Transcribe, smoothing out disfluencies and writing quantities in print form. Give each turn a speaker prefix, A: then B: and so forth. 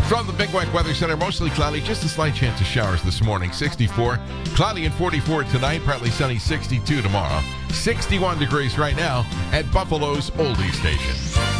A: From the Big White Weather Center, mostly cloudy, just a slight chance of showers this morning. 64, cloudy and 44 tonight, partly sunny, 62 tomorrow. 61 degrees right now at Buffalo's Oldie Station.